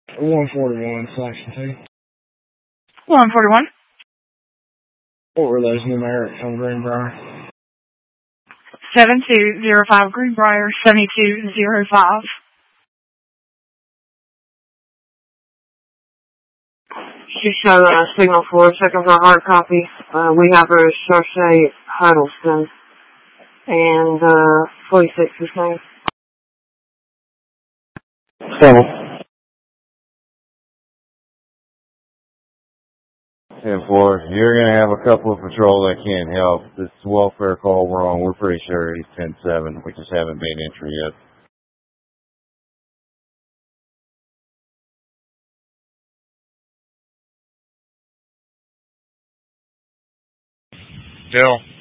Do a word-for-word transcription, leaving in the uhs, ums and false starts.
one forty-one, section two. one forty-one. What were those numerics on Greenbrier? seven two zero five Greenbrier, seventy-two zero five. She showed a signal for a second for hard copy. Uh, we have her as Charche Huddleston. And, uh, forty-six is name. Seven. ten four, you're going to have a couple of patrol that can't help. This is a welfare call wrong. We're pretty sure he's ten seven. We just haven't made entry yet. Bill.